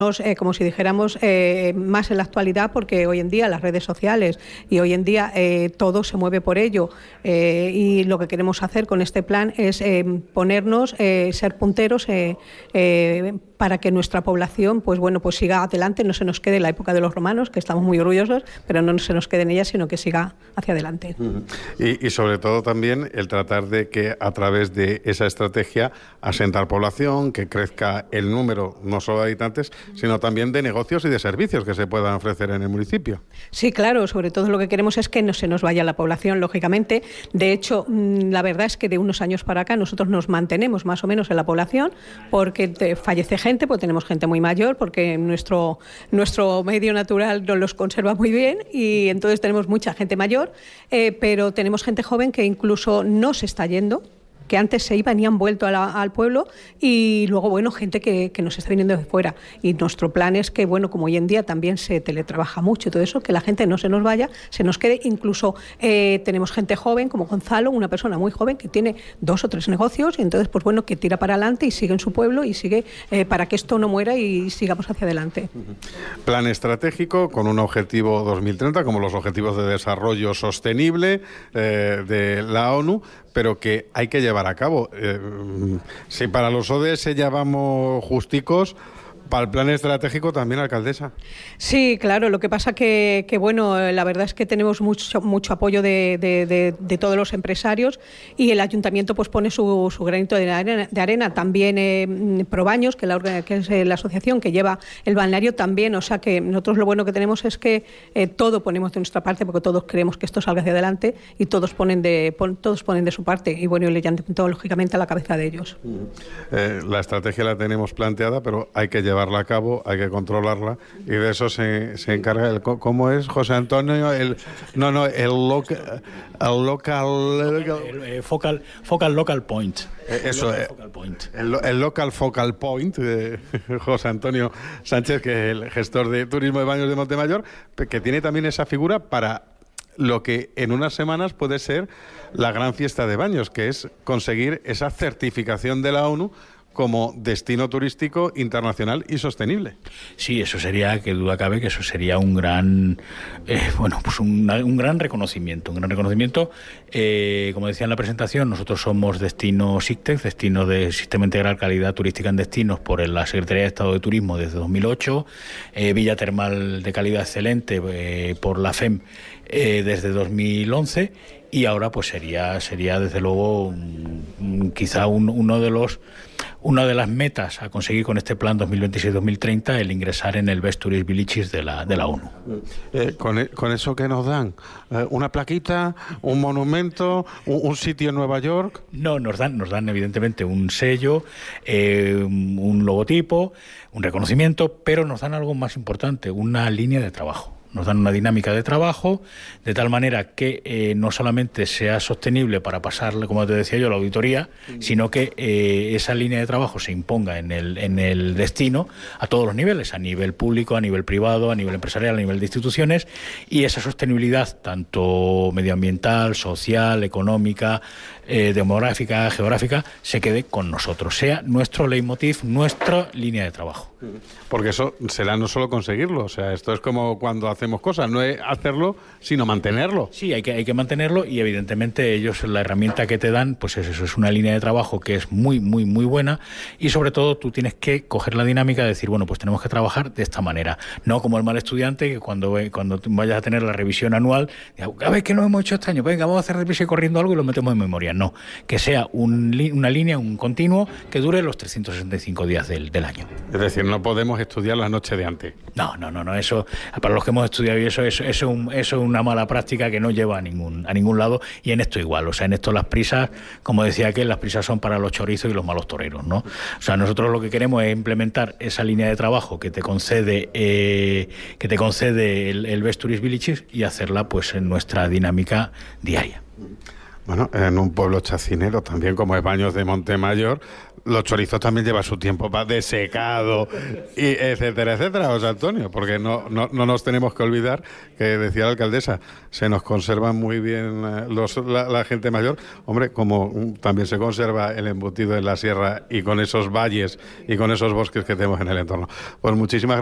como si dijéramos, más en la actualidad, porque hoy en día las redes sociales y hoy en día todo se mueve por ello, y lo que queremos hacer con este plan es ponernos, ser punteros para que nuestra población pues siga adelante, no se nos quede en la época de los romanos, que estamos muy orgullosos, pero no se nos quede en ella, sino que siga hacia adelante. Y sobre todo también el tratar de que a través de esa estrategia asentar población, que crezca el número no solo de habitantes, sino también de negocios y de servicios que se puedan ofrecer en el municipio. Sí, claro, sobre todo lo que queremos es que no se nos vaya la población, lógicamente. De hecho, la verdad es que de unos años para acá nosotros nos mantenemos más o menos en la población, porque fallece gente, pues tenemos gente muy mayor, porque nuestro medio natural nos los conserva muy bien, y entonces tenemos mucha gente mayor, pero tenemos gente joven que incluso no se está yendo, que antes se iban y han vuelto al pueblo, y luego, gente que nos está viniendo de fuera. Y nuestro plan es que, como hoy en día también se teletrabaja mucho y todo eso, que la gente no se nos vaya, se nos quede. Incluso tenemos gente joven, como Gonzalo, una persona muy joven que tiene 2 o 3 negocios, y entonces, que tira para adelante y sigue en su pueblo y sigue para que esto no muera y sigamos hacia adelante. Plan estratégico con un objetivo 2030, como los objetivos de desarrollo sostenible de la ONU, pero que hay que llevar a cabo. Si para los ODS ya vamos justicos, para el plan estratégico también, alcaldesa. Sí, claro, lo que pasa que la verdad es que tenemos mucho apoyo de todos los empresarios, y el ayuntamiento pues pone su granito de arena. También Probaños, que es la asociación que lleva el balneario, también. O sea que nosotros lo bueno que tenemos es que todo ponemos de nuestra parte, porque todos queremos que esto salga hacia adelante, y todos ponen de su parte, y el ayuntamiento lógicamente a la cabeza de ellos. La estrategia la tenemos planteada, pero hay que llevarla a cabo, hay que controlarla, y de eso se encarga ¿cómo es, José Antonio? El focal local point. Eso es. El local focal point de José Antonio Sánchez, que es el gestor de turismo de Baños de Montemayor, que tiene también esa figura para lo que en unas semanas puede ser la gran fiesta de Baños, que es conseguir esa certificación de la ONU como destino turístico internacional y sostenible. Sí, eso sería, que duda cabe, que eso sería un gran, un gran reconocimiento. Como decía en la presentación, nosotros somos destino SICTEC, destino de Sistema Integral Calidad Turística en Destinos, por la Secretaría de Estado de Turismo desde 2008, Villa Termal de Calidad Excelente por la FEM desde 2011, y ahora pues sería desde luego quizá una de las metas a conseguir con este plan 2026-2030, el ingresar en el Best Tourist Villages de la ONU. ¿Con eso qué nos dan? ¿Una plaquita? ¿Un monumento? ¿Un sitio en Nueva York? No, nos dan evidentemente un sello, un logotipo, un reconocimiento, pero nos dan algo más importante, una línea de trabajo. Nos dan una dinámica de trabajo de tal manera que no solamente sea sostenible para pasar, como te decía yo, la auditoría, sino que esa línea de trabajo se imponga en el destino a todos los niveles, a nivel público, a nivel privado, a nivel empresarial, a nivel de instituciones, y esa sostenibilidad tanto medioambiental, social, económica, demográfica, geográfica, se quede con nosotros, sea nuestro leitmotiv, nuestra línea de trabajo. Porque eso será no solo conseguirlo, o sea, esto es como cuando hacemos cosas, no es hacerlo, sino mantenerlo. Sí, hay que mantenerlo, y evidentemente ellos, la herramienta que te dan, pues eso es una línea de trabajo que es muy, muy, muy buena, y sobre todo tú tienes que coger la dinámica de decir, pues tenemos que trabajar de esta manera, no como el mal estudiante que cuando vayas a tener la revisión anual, a ver, ¿qué no hemos hecho este año? Venga, vamos a hacer revisión corriendo algo y lo metemos en memoria. No, que sea una línea, un continuo que dure los 365 días del año. Es decir, no podemos estudiar la noche de antes. No, eso, para los que hemos estudiado y eso es una mala práctica que no lleva a ningún lado, y en esto igual, o sea, en esto las prisas, como decía aquel, las prisas son para los chorizos y los malos toreros, ¿no? O sea, nosotros lo que queremos es implementar esa línea de trabajo que te concede el Best Tourist Villages, y hacerla pues en nuestra dinámica diaria. Bueno, en un pueblo chacinero también como es Baños de Montemayor, los chorizos también llevan su tiempo para desecado, y etcétera, etcétera, José Antonio, porque no nos tenemos que olvidar que decía la alcaldesa, se nos conservan muy bien la gente mayor, hombre, como también se conserva el embutido en la sierra y con esos valles y con esos bosques que tenemos en el entorno. Pues muchísimas